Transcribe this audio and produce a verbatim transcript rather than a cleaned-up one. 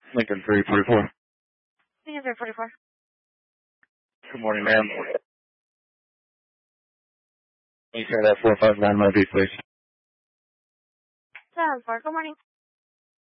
Lincoln three forty-four. Lincoln three forty-four. Good morning, ma'am. Can you share that four five nine my V, please? seven four, good morning.